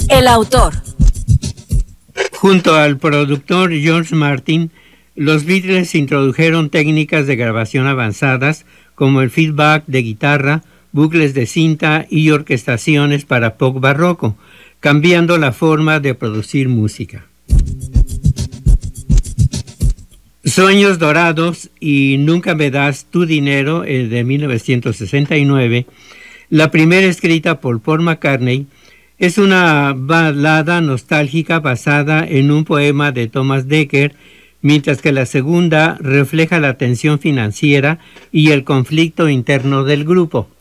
El autor. Junto al productor George Martin, los Beatles introdujeron técnicas de grabación avanzadas como el feedback de guitarra, bucles de cinta y orquestaciones para pop barroco, cambiando la forma de producir música. Sueños Dorados y Nunca me das tu dinero, de 1969, la primera escrita por Paul McCartney, es una balada nostálgica basada en un poema de Thomas Dekker, mientras que la segunda refleja la tensión financiera y el conflicto interno del grupo.